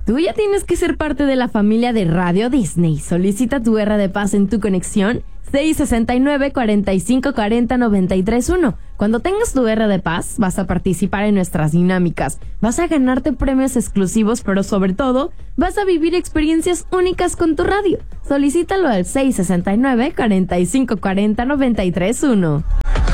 Tú ya tienes que ser parte de la familia de Radio Disney. Solicita tu R de Paz en tu conexión 669-4540-931. Cuando tengas tu R de Paz, vas a participar en nuestras dinámicas. Vas a ganarte premios exclusivos, pero sobre todo, vas a vivir experiencias únicas con tu radio. Solicítalo al 669-4540-931.